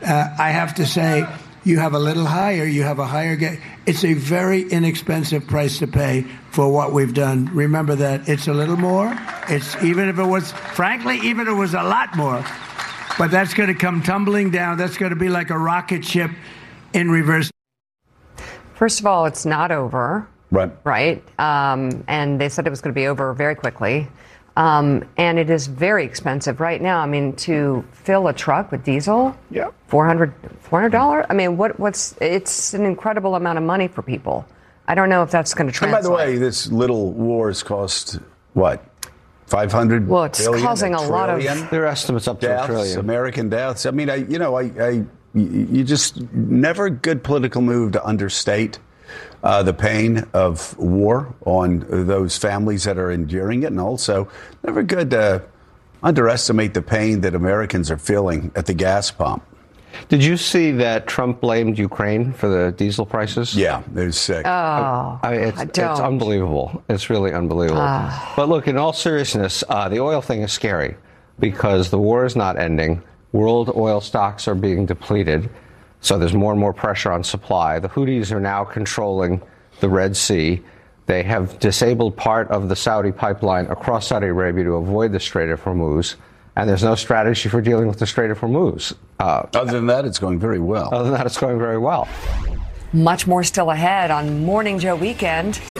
I have to say, you have a little higher, you have a higher gas. It's a very inexpensive price to pay for what we've done. Remember that it's a little more. It's even if it was a lot more. But that's going to come tumbling down. That's going to be like a rocket ship in reverse. First of all, it's not over. Right. And they said it was going to be over very quickly. And it is very expensive right now. I mean, to fill a truck with diesel, $400. I mean, it's an incredible amount of money for people. I don't know if that's going to translate. And by the way, this little war has cost what? 500 Well, it's billion, causing a lot of their estimates up to deaths, $1 trillion. American deaths. I mean, you just never a good political move to understate the pain of war on those families that are enduring it, and also never good to underestimate the pain that Americans are feeling at the gas pump. Did you see that Trump blamed Ukraine for the diesel prices? Yeah, they're sick. It's unbelievable. It's really unbelievable. But look, in all seriousness, the oil thing is scary because the war is not ending. World oil stocks are being depleted. So there's more and more pressure on supply. The Houthis are now controlling the Red Sea. They have disabled part of the Saudi pipeline across Saudi Arabia to avoid the Strait of Hormuz. And there's no strategy for dealing with the Strait of Hormuz. Other than that, it's going very well. Other than that, it's going very well. Much more still ahead on Morning Joe Weekend.